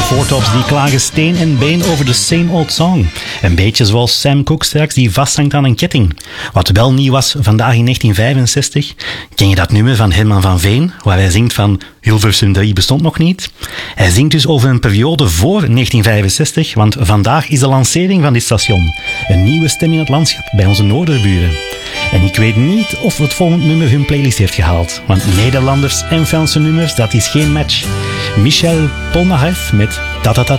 Four Tops die klagen steen en been over de same old song. Een beetje zoals Sam Cooke straks die vasthangt aan een ketting. Wat wel nieuw was vandaag in 1965. Ken je dat nummer van Herman van Veen, waar hij zingt van Hilversum 3 bestond nog niet? Hij zingt dus over een periode voor 1965, want vandaag is de lancering van dit station. Een nieuwe stem in het landschap bij onze noorderburen. En ik weet niet of het volgende nummer hun playlist heeft gehaald, want Nederlanders en Franse nummers, dat is geen match. Michel Polnareff met Ta Ta Ta